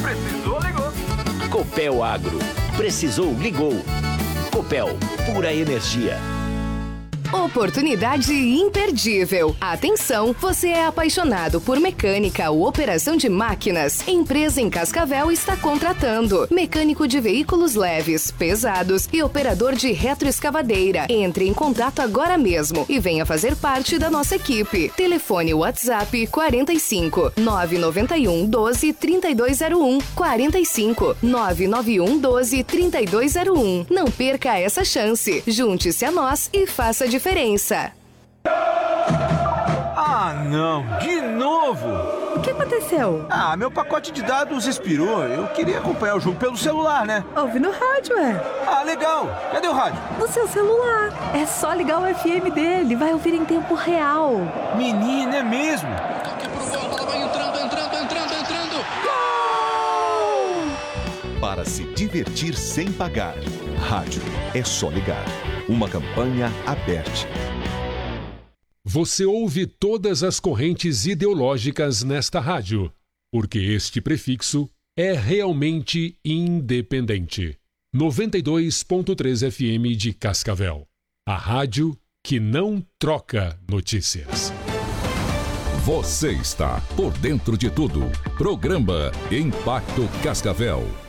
Precisou, ligou. Copel Agro. Precisou, ligou. Copel, pura energia. Oportunidade imperdível. Atenção, você é apaixonado por mecânica ou operação de máquinas? Empresa em Cascavel está contratando mecânico de veículos leves, pesados e operador de retroescavadeira. Entre em contato agora mesmo e venha fazer parte da nossa equipe. Telefone WhatsApp 45 991 12 3201 45 991 12 3201. Não perca essa chance. Junte-se a nós e faça a diferença. Ah, não! De novo! O que aconteceu? Ah, meu pacote de dados expirou. Eu queria acompanhar o jogo pelo celular, né? Ouve no rádio, Ah, legal! Cadê o rádio? No seu celular. É só ligar o FM dele. Vai ouvir em tempo real. Menina, é mesmo? Toque pro gol, a bola vai entrando. Gol! Para se divertir sem pagar. Rádio é só ligar. Uma campanha aberta. Você ouve todas as correntes ideológicas nesta rádio, porque este prefixo é realmente independente. 92.3 FM de Cascavel. A rádio que não troca notícias. Você está por dentro de tudo. Programa Impacto Cascavel.